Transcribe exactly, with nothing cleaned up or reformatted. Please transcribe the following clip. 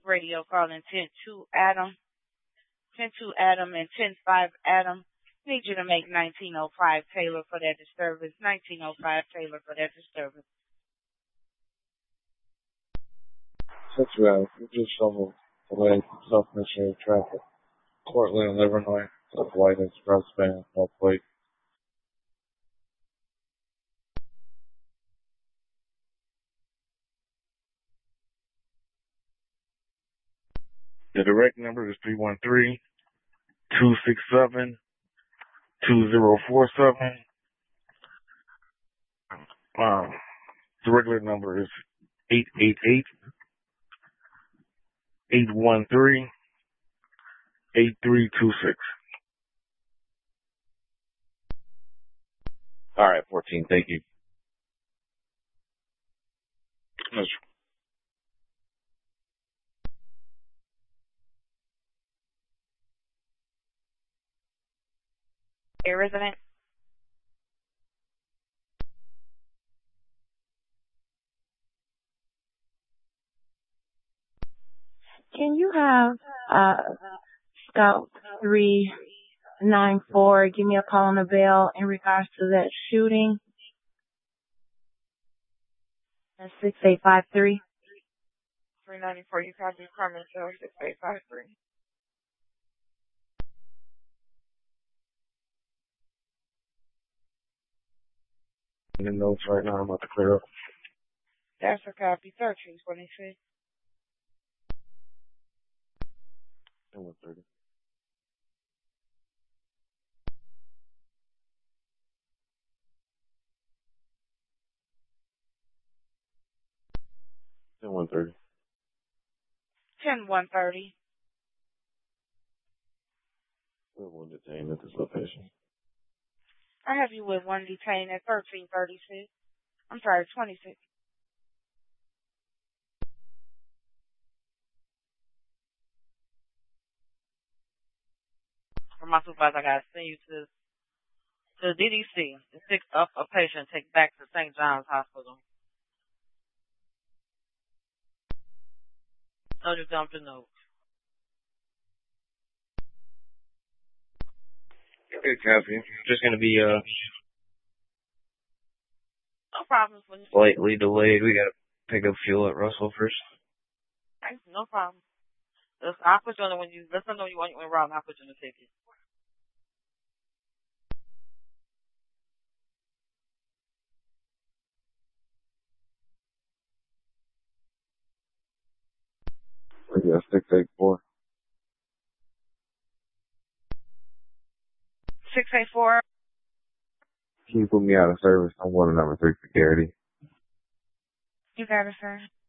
radio calling ten two Adam, ten two Adam and ten five Adam. Need you to make nineteen oh five Taylor for that disturbance. nineteen oh five Taylor for that disturbance. Six rounds. We just shoveled delayed self-initiated traffic. Portland, Illinois. White Express van, no plate. The direct number is three one three, two six seven, two zero four seven. Um, the regular number is eight eight eight, eight one three, eight three two six. All right, fourteen. Thank you. Yes. A resident. Can you have uh, Scout three nine four give me a call on the bell in regards to that shooting? That's six eight five three. three ninety-four, you copy Carmen Hill, six eight five three. In the notes right now, I'm about to clear up. That's a copy, thirteen twenty-six. one thirty. one thirty. ten one thirty. We have one detained at this location. I have you with one detained at thirteen thirty-six. I'm sorry, twenty-six. For my supervisor, I got to send you to to D D C to pick up a patient, take back to Saint John's Hospital. So just dump the note. Okay, copy. Just gonna be uh No problem. slightly delayed. We gotta pick up fuel at Russell first. Okay, no problem. Just, I'll put you on it when you let them know you want you in route, and I'll put you in the ticket. Yeah, six eight four. Six eight four. Can you put me out of service? I'm one of number three security. You got it, sir.